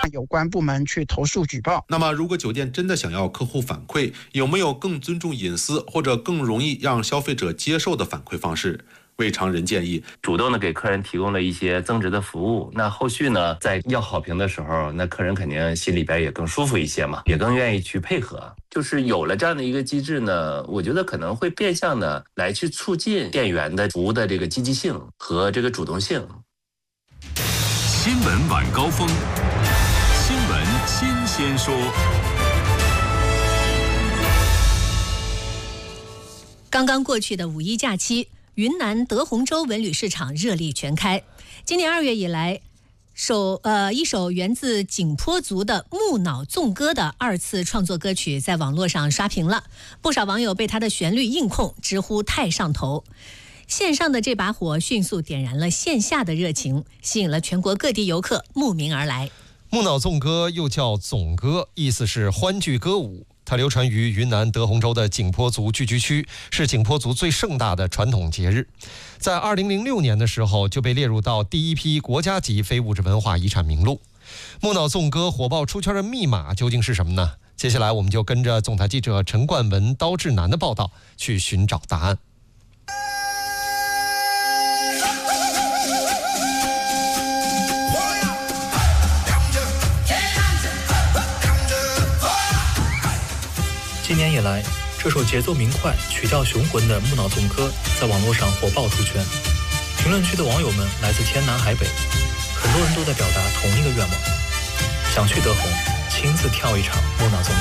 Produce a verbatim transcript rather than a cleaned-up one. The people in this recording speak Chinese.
有关部门去投诉举报。 那么，如果酒店真的想要客户反馈，有没有更尊重隐私或者更容易让消费者接受的反馈方式？魏长仁建议， 主动的给客人提供了一些增值的服务，那后续呢，在要好评的时候，那客人肯定心里边也更舒服一些嘛，也更愿意去配合。就是有了这样的一个机制呢，我觉得可能会变相的来去促进店员的服务的这个积极性和这个主动性。 新闻晚高峰，新闻新鲜说。 刚刚过去的五一假期，云南德宏州文旅市场热力全开。今年二月以来，首呃一首源自景颇族的木脑纵歌的二次创作歌曲在网络上刷屏了，不少网友被它的旋律硬控，直呼太上头。线上的这把火迅速点燃了线下的热情，吸引了全国各地游客慕名而来。 木脑纵歌又叫总歌，意思是欢聚歌舞。它流传于云南德宏州的景颇族聚居区，是景颇族最盛大的传统节日。在二零零六年的时候，就被列入到第一批国家级非物质文化遗产名录。木脑纵歌火爆出圈的密码究竟是什么呢？接下来我们就跟着总台记者陈冠文、刀志南的报道去寻找答案。 今年以来，这首节奏明快、曲调雄浑的木脑纵歌在网络上火爆出圈。评论区的网友们来自天南海北，很多人都在表达同一个愿望：想去德宏亲自跳一场木脑纵歌。